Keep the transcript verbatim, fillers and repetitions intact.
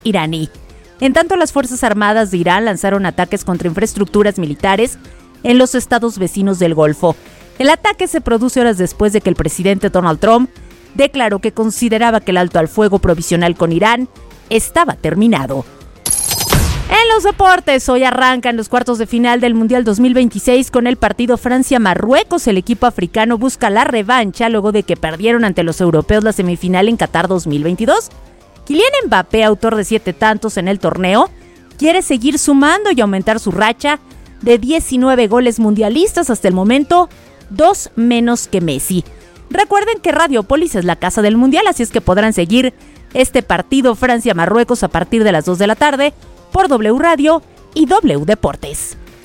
iraní. En tanto, las Fuerzas Armadas de Irán lanzaron ataques contra infraestructuras militares en los estados vecinos del Golfo. El ataque se produce horas después de que el presidente Donald Trump declaró que consideraba que el alto al fuego provisional con Irán estaba terminado. En los deportes, hoy arrancan los cuartos de final del Mundial dos mil veintiséis con el partido Francia-Marruecos. El equipo africano busca la revancha luego de que perdieron ante los europeos la semifinal en Qatar dos mil veintidós. Kylian Mbappé, autor de siete tantos en el torneo, quiere seguir sumando y aumentar su racha de diecinueve goles mundialistas hasta el momento, dos menos que Messi. Recuerden que Radiopolis es la casa del Mundial, así es que podrán seguir este partido Francia-Marruecos a partir de las dos de la tarde por W Radio y W Deportes.